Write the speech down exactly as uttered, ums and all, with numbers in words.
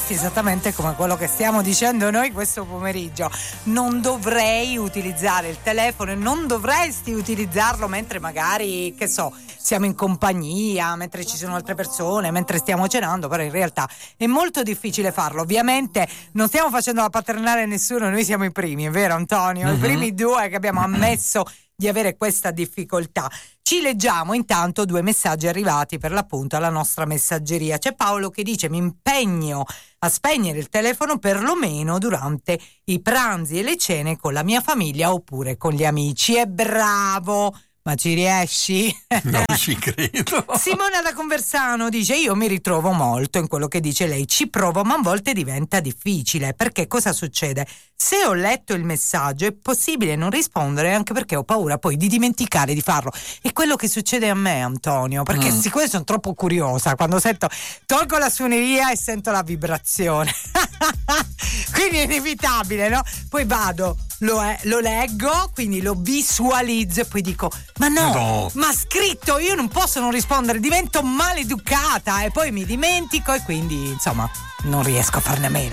effetti esattamente come quello che stiamo dicendo noi questo pomeriggio. Non dovrei utilizzare il telefono e non dovresti utilizzarlo mentre magari, che so, siamo in compagnia, mentre ci sono altre persone, mentre stiamo cenando, però in realtà è molto difficile farlo. Ovviamente non stiamo facendo la paternale a nessuno, noi siamo i primi, è vero Antonio? Mm-hmm. I primi due che abbiamo ammesso di avere questa difficoltà. Ci leggiamo intanto due messaggi arrivati per l'appunto alla nostra messaggeria. C'è Paolo che dice: mi impegno a spegnere il telefono perlomeno durante i pranzi e le cene con la mia famiglia oppure con gli amici. E bravo! Ma ci riesci? Non ci credo. Simona da Conversano dice: io mi ritrovo molto in quello che dice lei, ci provo ma a volte diventa difficile, perché cosa succede? Se ho letto il messaggio è possibile non rispondere, anche perché ho paura poi di dimenticare di farlo. È quello che succede a me, Antonio, perché mm. siccome sono troppo curiosa, quando sento, tolgo la suoneria e sento la vibrazione quindi è inevitabile, no? Poi vado, lo, è, lo leggo, quindi lo visualizzo e poi dico: ma no, no, ma scritto, io non posso non rispondere, divento maleducata e poi mi dimentico e quindi insomma non riesco a farne a meno.